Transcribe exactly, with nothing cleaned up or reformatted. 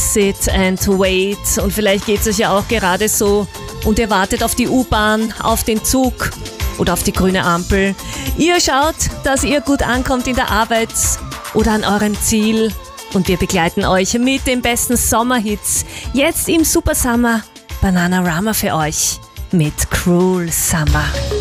Sit and Wait. Und vielleicht geht es euch ja auch gerade so und ihr wartet auf die U-Bahn, auf den Zug oder auf die grüne Ampel. Ihr schaut, dass ihr gut ankommt in der Arbeit oder an eurem Ziel. Und wir begleiten euch mit den besten Sommerhits. Jetzt im Super Summer Bananarama für euch mit Cruel Summer.